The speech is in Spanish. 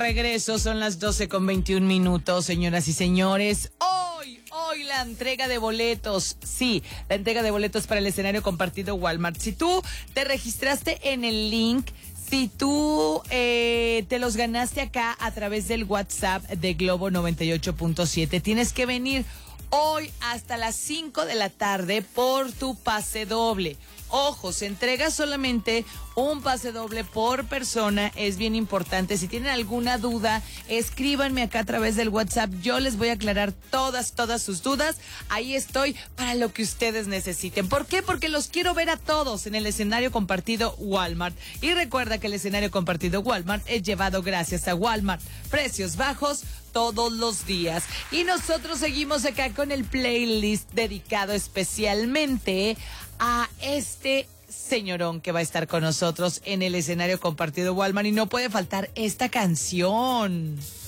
regreso, son las 12:21, señoras y señores. Hoy la entrega de boletos, sí, la entrega de boletos para el escenario compartido Walmart. Si tú te registraste en el link, si tú te los ganaste acá a través del WhatsApp de Globo 98.7, tienes que venir hoy hasta las 5 de la tarde por tu pase doble. Ojo, se entrega solamente un pase doble por persona, es bien importante. Si tienen alguna duda, escríbanme acá a través del WhatsApp. Yo les voy a aclarar todas sus dudas. Ahí estoy para lo que ustedes necesiten. ¿Por qué? Porque los quiero ver a todos en el escenario compartido Walmart. Y recuerda que el escenario compartido Walmart es llevado gracias a Walmart. Precios bajos todos los días. Y nosotros seguimos acá con el playlist dedicado especialmente a este señorón que va a estar con nosotros en el escenario compartido Walmart, y no puede faltar esta canción.